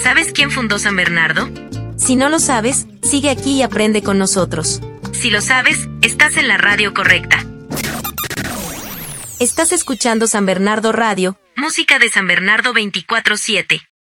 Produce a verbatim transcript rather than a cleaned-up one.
¿Sabes quién fundó San Bernardo? Si no lo sabes, sigue aquí y aprende con nosotros. Si lo sabes, estás en la radio correcta. Estás escuchando San Bernardo Radio, música de San Bernardo veinticuatro siete.